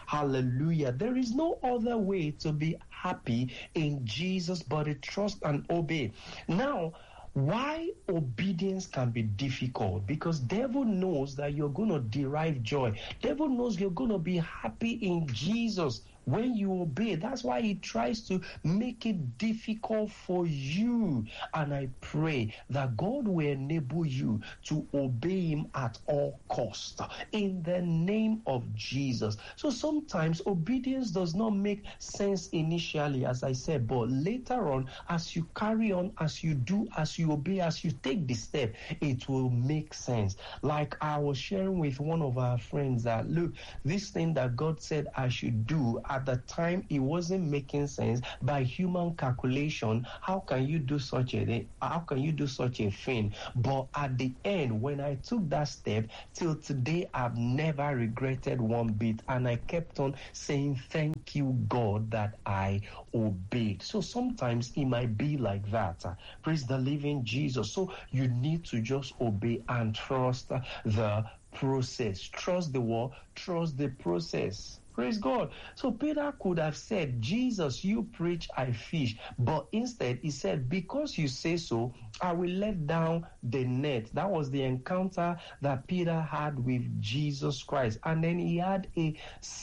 Hallelujah. There is no other way to be happy in Jesus but to trust and obey. Now, why obedience can be difficult? Because devil knows that you're going to derive joy. Devil knows you're going to be happy in Jesus when you obey. That's why he tries to make it difficult for you. And I pray that God will enable you to obey him at all costs in the name of Jesus. So sometimes obedience does not make sense initially, as I said, but later on, as you carry on, as you do, as you obey, as you take the step, it will make sense. Like I was sharing with one of our friends that, look, this thing that God said I should do, at the time it wasn't making sense by human calculation. How can you do such a thing? How can you do such a thing? But at the end, when I took that step, till today I've never regretted one bit, and I kept on saying thank you, God, that I obeyed. So sometimes it might be like that. Praise the living Jesus. So you need to just obey and trust the process. Trust the what? Trust the process. Praise God. So Peter could have said, Jesus, you preach, I fish. But instead, he said, because you say so, I will let down the net. That was the encounter that Peter had with Jesus Christ. And then he had a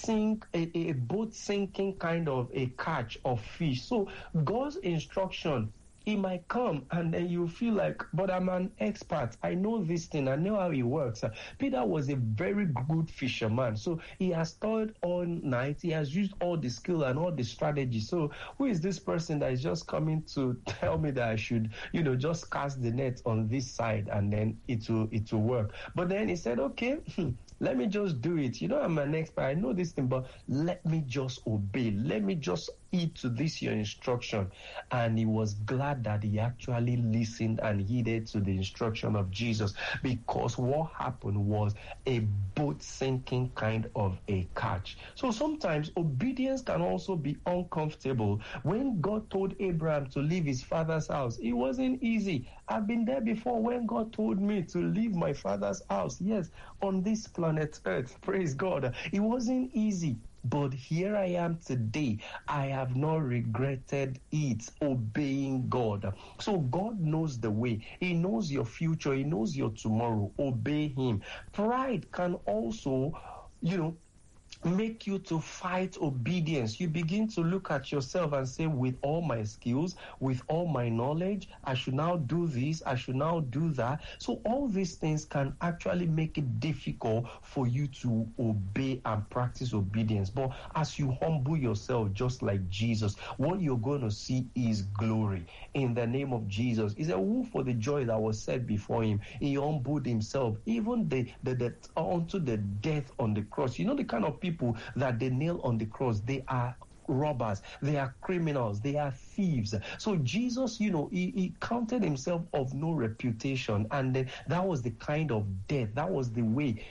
boat sinking kind of a catch of fish. So God's instruction, he might come and then you feel like, but I'm an expert. I know this thing. I know how it works. Peter was a very good fisherman. So he has toiled all night. He has used all the skill and all the strategy. So who is this person that is just coming to tell me that I should, just cast the net on this side and then it will work? But then he said, okay, let me just do it. I'm an expert. I know this thing, but let me just obey. Let me just heed to this, your instruction. And he was glad that he actually listened and heeded to the instruction of Jesus, because what happened was a boat sinking kind of a catch. So sometimes obedience can also be uncomfortable. When God told Abraham to leave his father's house, it wasn't easy. I've been there before when God told me to leave my father's house. Yes, on this planet Earth. Praise God. It wasn't easy. But here I am today. I have not regretted it, obeying God. So God knows the way. He knows your future. He knows your tomorrow. Obey him. Pride can also, make you to fight obedience. You begin to look at yourself and say, with all my skills, with all my knowledge, I should now do this, I should now do that. So all these things can actually make it difficult for you to obey and practice obedience. But as you humble yourself just like Jesus, what you're going to see is glory in the name of Jesus. He said, who for the joy that was set before him, he humbled himself, even unto the death on the cross. You know the kind of people that they nail on the cross, they are robbers, they are criminals, they are thieves. So Jesus, he counted himself of no reputation, and then that was the kind of death, that was the way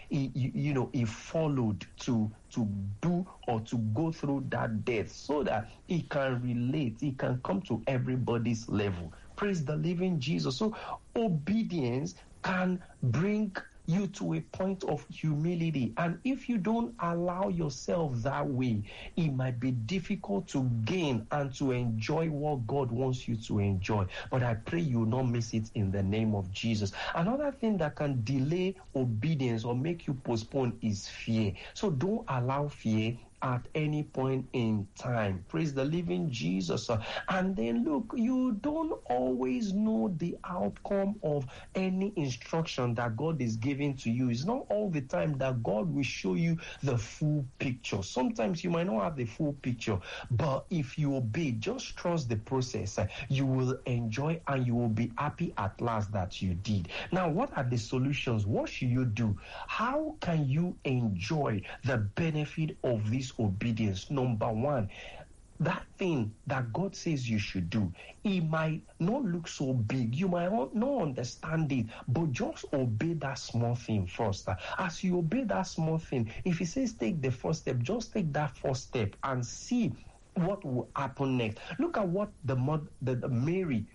he followed to do or to go through that death, so that he can relate, he can come to everybody's level. Praise the living Jesus. So obedience can bring you to a point of humility, and if you don't allow yourself that way, it might be difficult to gain and to enjoy what God wants you to enjoy. But I pray you will not miss it in the name of Jesus. Another thing that can delay obedience or make you postpone is fear. So don't allow fear at any point in time. Praise the living Jesus. And then look, you don't always know the outcome of any instruction that God is giving to you. It's not all the time that God will show you the full picture. Sometimes you might not have the full picture, but if you obey, just trust the process, you will enjoy and you will be happy at last that you did. Now, what are the solutions? What should you do? How can you enjoy the benefit of this obedience? Number one, that thing that God says you should do, it might not look so big. You might not understand it, but just obey that small thing first. As you obey that small thing, if he says take the first step, just take that first step and see what will happen next. Look at what the Mary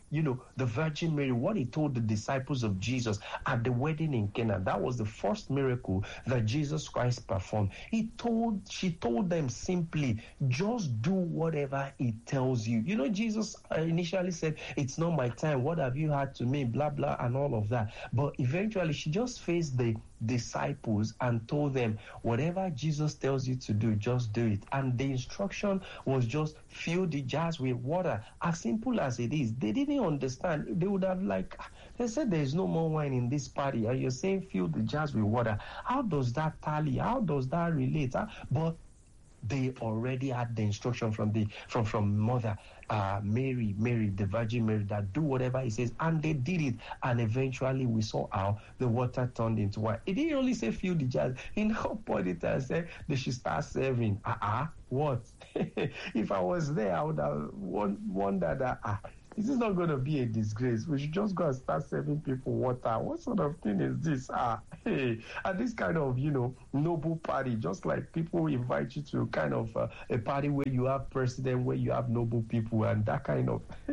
the Virgin Mary, what he told the disciples of Jesus at the wedding in Cana. That was the first miracle that Jesus Christ performed. She told them simply, just do whatever he tells you. Jesus initially said, it's not my time. What have you had to me? Blah, blah, and all of that. But eventually, she just faced the disciples and told them, whatever Jesus tells you to do, just do it. And the instruction was just fill the jars with water, as simple as it is. They didn't understand. They would have they said there's no more wine in this party, and you're saying fill the jars with water. How does that tally? How does that relate? But they already had the instruction from Mother Mary, the Virgin Mary, that do whatever he says, and they did it. And eventually we saw how the water turned into wine. It didn't only say fill the jars. He now pointed and said they should start serving. What? If I was there, I would have wondered this is not going to be a disgrace. We should just go and start serving people water. What sort of thing is this? And this kind of, noble party, just like people invite you to kind of a party where you have president, where you have noble people, and that kind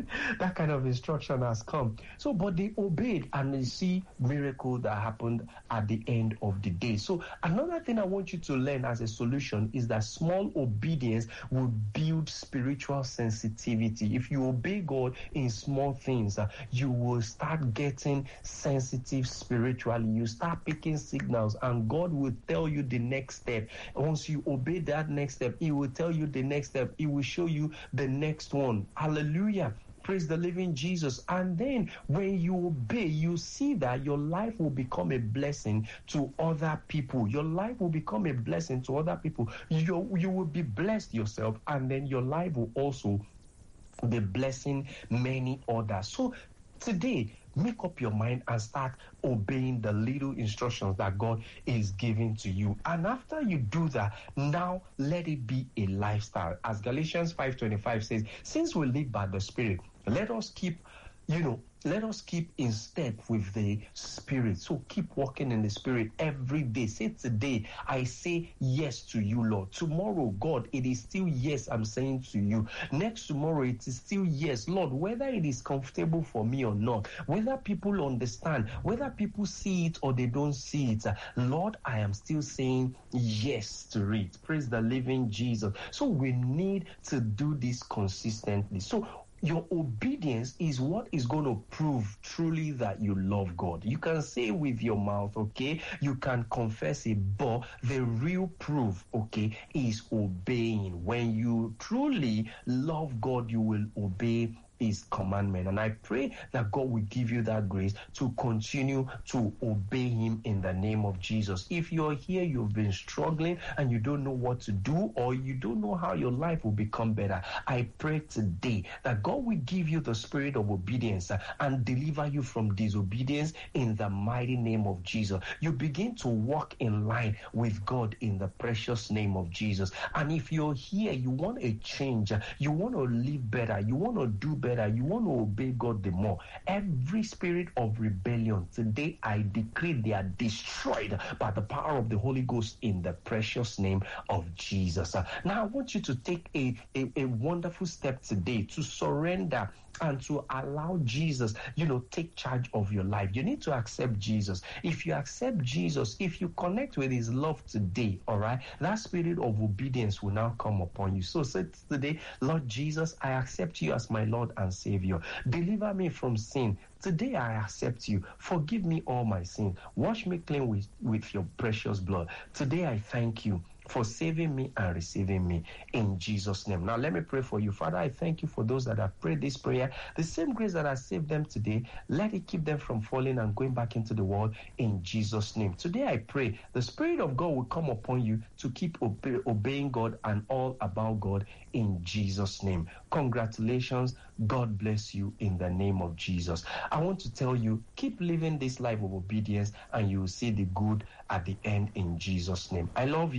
of instruction has come. So, but they obeyed, and you see miracle that happened at the end of the day. So another thing I want you to learn as a solution is that small obedience will build spiritual sensitivity. If you obey God in small things, you will start getting sensitive spiritually. You start picking signals, and God will tell you the next step. Once you obey that next step, he will tell you the next step. He will show you the next one. Hallelujah. Praise the living Jesus. And then when you obey, you see that your life will become a blessing to other people. Your life will become a blessing to other people. You will be blessed yourself, and then your life will also be blessing many others. So today, make up your mind and start obeying the little instructions that God is giving to you. And after you do that, now let it be a lifestyle. As Galatians 5:25 says, since we live by the Spirit, let us keep in step with the Spirit. So keep walking in the Spirit every day. Say, today, I say yes to you, Lord. Tomorrow, God, it is still yes I'm saying to you. Next tomorrow, it is still yes, Lord, whether it is comfortable for me or not, whether people understand, whether people see it or they don't see it, Lord, I am still saying yes to it. Praise the living Jesus. So we need to do this consistently. So your obedience is what is going to prove truly that you love God. You can say with your mouth, okay? You can confess it, but the real proof, okay, is obeying. When you truly love God, you will obey his commandment. And I pray that God will give you that grace to continue to obey him in the name of Jesus. If you're here, you've been struggling and you don't know what to do, or you don't know how your life will become better, I pray today that God will give you the spirit of obedience and deliver you from disobedience in the mighty name of Jesus. You begin to walk in line with God in the precious name of Jesus. And if you're here, you want a change, you want to live better, you want to do better, you want to obey God the more, every spirit of rebellion, today I decree they are destroyed by the power of the Holy Ghost in the precious name of Jesus. Now I want you to take a wonderful step today to surrender and to allow Jesus, take charge of your life. You need to accept Jesus. If you accept Jesus, if you connect with his love today, all right, that spirit of obedience will now come upon you. So say today, Lord Jesus, I accept you as my Lord and Savior. Deliver me from sin. Today I accept you. Forgive me all my sins. Wash me clean with your precious blood. Today I thank you for saving me and receiving me in Jesus' name. Now let me pray for you. Father, I thank you for those that have prayed this prayer. The same grace that has saved them today, let it keep them from falling and going back into the world in Jesus' name. Today I pray the Spirit of God will come upon you to keep obeying God and all about God in Jesus' name. Congratulations. God bless you in the name of Jesus. I want to tell you, keep living this life of obedience and you will see the good at the end in Jesus' name. I love you.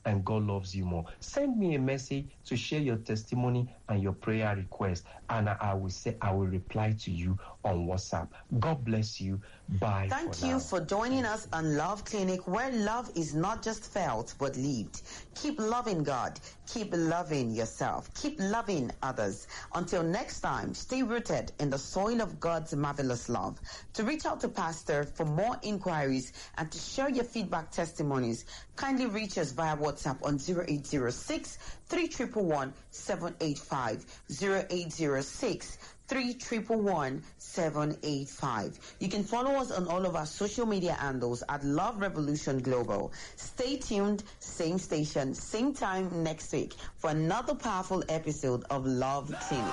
and God loves you more. Send me a message to share your testimony and your prayer request, and I will reply to you on WhatsApp. God bless you. Bye. Thank you for joining us on Love Clinic, where love is not just felt but lived. Keep loving God. Keep loving yourself. Keep loving others. Until next time, stay rooted in the soil of God's marvelous love. To reach out to Pastor for more inquiries and to share your feedback testimonies, kindly reach us via WhatsApp on 0806 311 785 0806 311 785. You can follow us on all of our social media handles at Love Revolution Global. Stay tuned, same station, same time next week for another powerful episode of Love Clinic.